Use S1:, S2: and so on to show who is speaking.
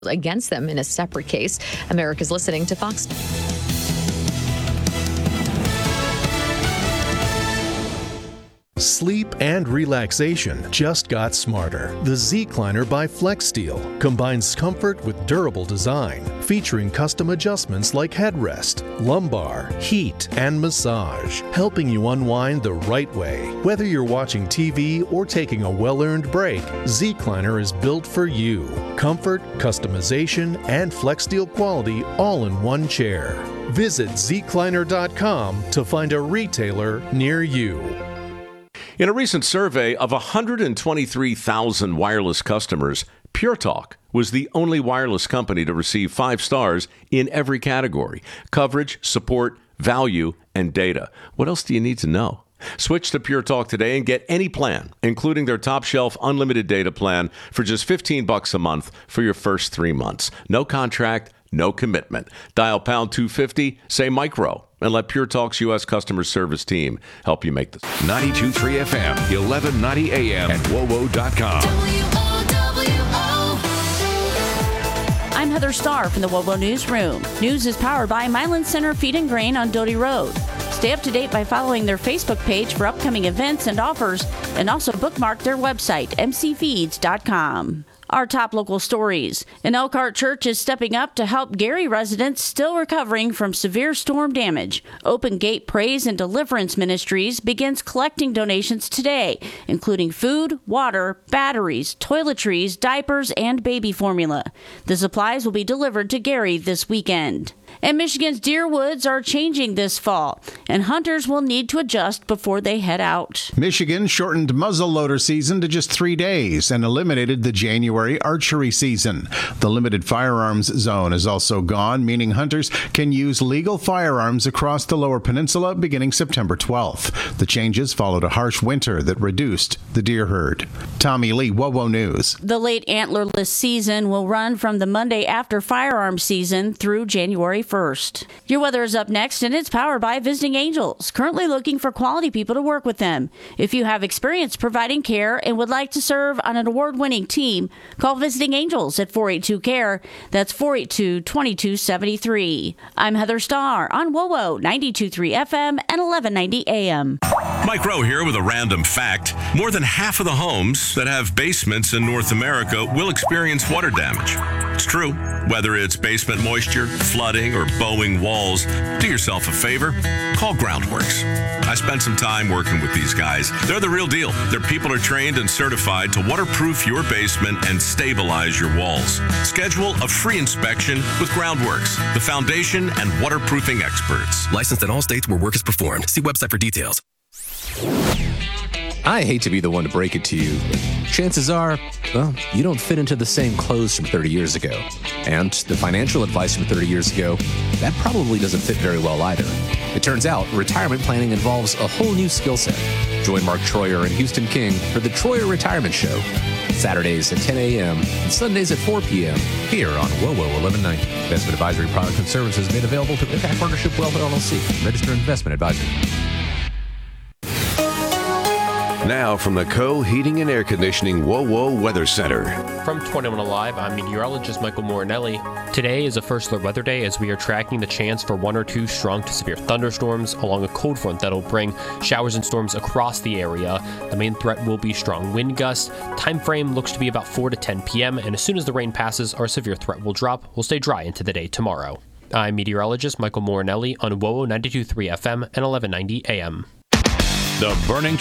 S1: against them in a separate case. America's listening to Fox.
S2: Sleep and relaxation just got smarter. The Zecliner by FlexSteel combines comfort with durable design, featuring custom adjustments like headrest, lumbar, heat, and massage, helping you unwind the right way. Whether you're watching TV or taking a well-earned break, Zecliner is built for you. Comfort, customization, and FlexSteel quality all in one chair. Visit Zecliner.com to find a retailer near you.
S3: In a recent survey of 123,000 wireless customers, Pure Talk was the only wireless company to receive 5 stars in every category: coverage, support, value, and data. What else do you need to know? Switch to Pure Talk today and get any plan, including their top shelf unlimited data plan, for just $15 a month for your first 3 months. No contract, no commitment. Dial pound 250, say micro, and let Pure Talk's U.S. customer service team help you make this.
S4: 92.3 FM, 1190 AM, and WOWO.com.
S5: I'm Heather Starr from the WOWO Newsroom. News is powered by Milan Center Feed and Grain on Doty Road. Stay up to date by following their Facebook page for upcoming events and offers, and also bookmark their website, mcfeeds.com. Our top local stories. An Elkhart church is stepping up to help Gary residents still recovering from severe storm damage. Open Gate Praise and Deliverance Ministries begins collecting donations today, including food, water, batteries, toiletries, diapers, and baby formula. The supplies will be delivered to Gary this weekend. And Michigan's deer woods are changing this fall, and hunters will need to adjust before they head out.
S6: Michigan shortened muzzleloader season to just 3 days and eliminated the January archery season. The limited firearms zone is also gone, meaning hunters can use legal firearms across the Lower Peninsula beginning September 12th. The changes followed a harsh winter that reduced the deer herd. Tommy Lee, WOWO News.
S5: The late antlerless season will run from the Monday after firearms season through January 1st. Your weather is up next, and it's powered by Visiting Angels, currently looking for quality people to work with them. If you have experience providing care and would like to serve on an award-winning team, call Visiting Angels at 482-CARE. That's 482-2273. I'm Heather Starr on WOWO 92.3 FM and 1190 AM.
S7: Mike Rowe here with a random fact. More than half of the homes that have basements in North America will experience water damage. It's true. Whether it's basement moisture, flooding, or bowing walls, do yourself a favor. Call Groundworks. I spent some time working with these guys. They're the real deal. Their people are trained and certified to waterproof your basement and stabilize your walls. Schedule a free inspection with Groundworks, the foundation and waterproofing experts.
S8: Licensed in all states where work is performed. See website for details.
S9: I hate to be the one to break it to you, but chances are, well, you don't fit into the same clothes from 30 years ago. And the financial advice from 30 years ago, that probably doesn't fit very well either. It turns out retirement planning involves a whole new skill set. Join Mark Troyer and Houston King for the Troyer Retirement Show. Saturdays at 10 a.m. and Sundays at 4 p.m. here on WOWO 1190. Investment advisory products and services made available through Impact Partnership Wealth LLC. Registered investment advisor.
S4: Now from the Co Heating and Air Conditioning WOWO Weather Center.
S10: From 21 Alive, I'm meteorologist Michael Morinelli. Today is a first alert weather day as we are tracking the chance for 1 or 2 strong to severe thunderstorms along a cold front that'll bring showers and storms across the area. The main threat will be strong wind gusts. Time frame looks to be about 4 to 10 p.m. and as soon as the rain passes, our severe threat will drop. We'll stay dry into the day tomorrow. I'm meteorologist Michael Morinelli on WOWO 92.3 FM and 1190 AM.
S11: The Burning